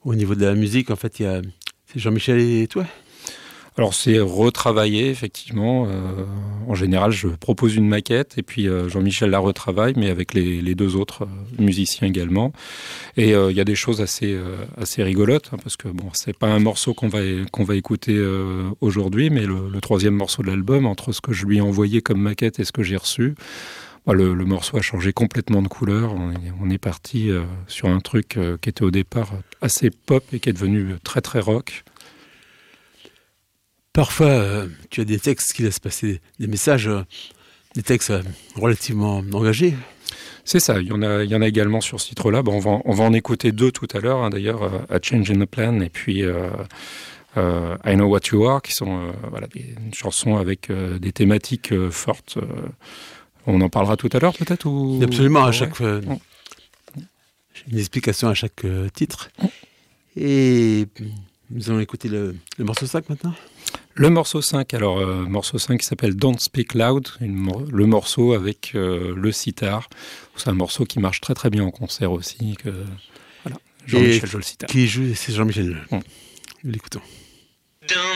Au niveau de la musique, en fait, c'est Jean-Michel et toi? Alors c'est retravaillé effectivement. En général, je propose une maquette et puis Jean-Michel la retravaille, mais avec les deux autres musiciens également. Et il y a des choses assez rigolotes, hein, parce que bon, c'est pas un morceau qu'on va écouter aujourd'hui, mais le troisième morceau de l'album, entre ce que je lui ai envoyé comme maquette et ce que j'ai reçu, le morceau a changé complètement de couleur. On est parti sur un truc qui était au départ assez pop et qui est devenu très très rock. Parfois, tu as des textes qui laissent passer des messages, des textes relativement engagés. C'est ça, il y en a également sur ce titre-là. Bon, on va en écouter deux tout à l'heure, hein, d'ailleurs, A Change in the Plan et puis I Know What You Are, qui sont des chansons avec des thématiques fortes. On en parlera tout à l'heure peut-être ou... Absolument, à chaque une explication à chaque titre. Et nous allons écouter le morceau 5 maintenant. Le morceau 5, morceau 5 qui s'appelle Don't Speak Loud, le morceau avec le sitar. C'est un morceau qui marche très très bien en concert aussi. Jean-Michel joue le sitar. Qui joue, c'est Jean-Michel. L'écoutons.